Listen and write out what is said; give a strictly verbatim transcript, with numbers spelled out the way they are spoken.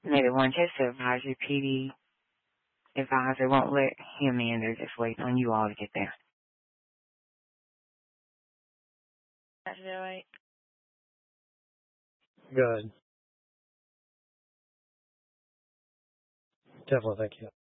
Maybe one Chester Advisory P D advisor won't let him in. They're just waiting on you all to get there. That's all right. Good. Definitely, thank you.